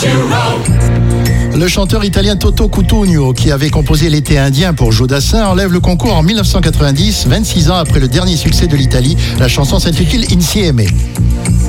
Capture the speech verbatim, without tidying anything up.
Le chanteur italien Toto Cutugno, qui avait composé L'été indien pour Joe Dassin, enlève le concours en mille neuf cent quatre-vingt-dix, vingt-six ans après le dernier succès de l'Italie. La chanson s'intitule Insieme.